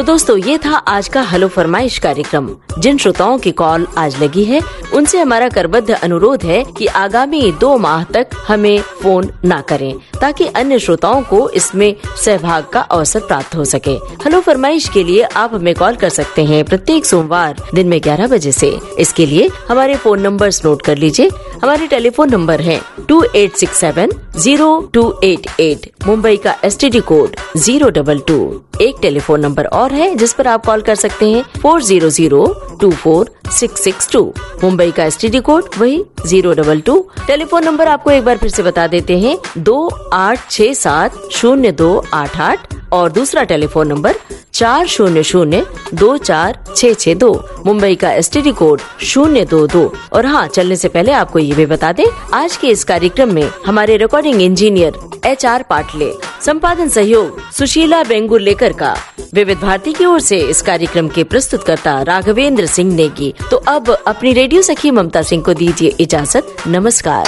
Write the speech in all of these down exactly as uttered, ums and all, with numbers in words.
तो दोस्तों, ये था आज का हेलो फरमाइश कार्यक्रम। जिन श्रोताओं की कॉल आज लगी है उनसे हमारा करबद्ध अनुरोध है कि आगामी दो माह तक हमें फोन ना करें, ताकि अन्य श्रोताओं को इसमें सहभाग का अवसर प्राप्त हो सके। हेलो फरमाइश के लिए आप हमें कॉल कर सकते हैं प्रत्येक सोमवार दिन में ग्यारह बजे से। इसके लिए हमारे फोन नंबर्स नोट कर लीजिए। हमारे टेलीफोन नंबर है to eight six seven zero to eight eight, Mumbai का S T D code zero double two. एक टेलीफोन नंबर और है जिस पर आप कॉल कर सकते हैं four zero zero to four six six to, Mumbai का एस टी डी कोड वही zero double two. Telephone number आपको एक बार फिर से बता देते हैं, दो आठ छः सात शून्य दो आठ आठ और दूसरा टेलीफोन नंबर चार शून्य शून्य दो चार छः छः दो, मुंबई का एस टी डी कोड शून्य दो दो। और हाँ, चलने से पहले आपको ये भी बता दें, आज के इस कार्यक्रम में हमारे recording engineer H R Patle, संपादन सहयोग सुशीला बेंगुरलेकर का, विविध भारती की ओर से इस कार्यक्रम के प्रस्तुतकर्ता राघवेंद्र सिंह नेगी। तो अब अपनी रेडियो सखी ममता सिंह को दीजिए इजाजत। नमस्कार।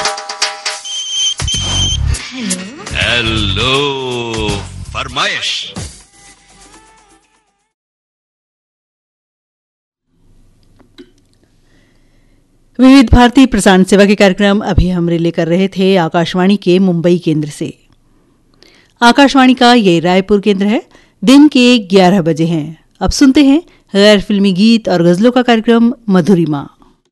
हेलो फरमाइश। विविध भारती प्रसारण सेवा के कार्यक्रम अभी हम रिले कर रहे थे आकाशवाणी के मुंबई केंद्र से। आकाशवाणी का ये रायपुर केंद्र है। दिन के ग्यारह बजे हैं। अब सुनते हैं गैर फिल्मी गीत और गजलों का कार्यक्रम मधुरिमा।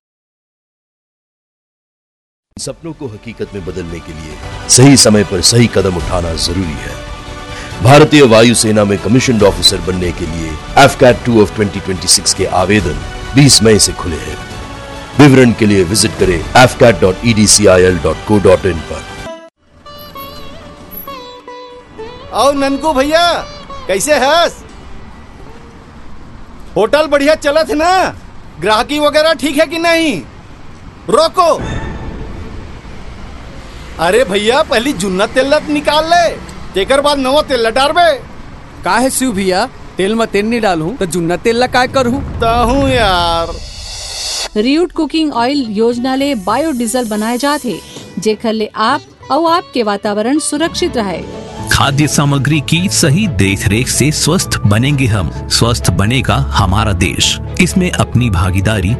सपनों को हकीकत में बदलने के लिए सही समय पर सही कदम उठाना जरूरी है। भारतीय वायुसेना में कमीशन्ड ऑफिसर बनने के लिए F cat two of twenty twenty six के आवेदन बीस मई से खुले हैं। विवरण के लिए विजिट करें F cat dot E D C I L dot co dot in पर। आओ ननकू भैया, कैसे हस? होटल बढ़िया चलत है ना? ग्राहकी वगैरह ठीक है कि नहीं? रोको। अरे भैया, पहली जुन्ना तेल निकाल ले, तेकर बाद नवा तेल डालबे। का है शिव भैया, तेल में तेल नहीं डालूं तो जुन्ना तेल ला काय करूं? ताहू यार। रियूट कुकिंग ऑयल योजना ले बायोडीजल बनाए जाते, जेकर ले आप और आपके वातावरण सुरक्षित रहे। खाद्य सामग्री की सही देखरेख से स्वस्थ बनेंगे हम, स्वस्थ बनेगा हमारा देश। इसमें अपनी भागीदारी